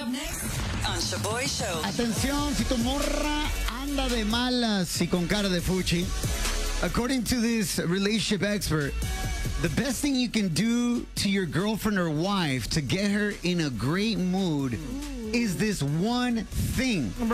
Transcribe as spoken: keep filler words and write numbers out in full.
Next on Shaboy Show. Atención, si tu morra anda de malas y con cara de fuchi, according to this relationship expert, the best thing you can do to your girlfriend or wife to get her in a great mood is this one thing.